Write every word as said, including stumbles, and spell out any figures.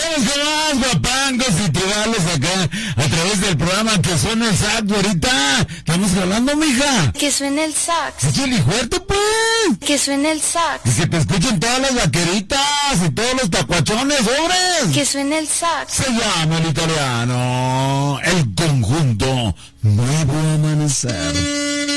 Estamos con más guapangos y tribales acá a través del programa Que Suena el Sax, ahorita. Estamos hablando, mija. Que suene el sax. Échale fuerte, pues. Que suene el sax. Y que te escuchen todas las vaqueritas y todos los tacuachones, sobres. Que suene el sax. Se llama el italiano, el conjunto Nuevo Amanecer.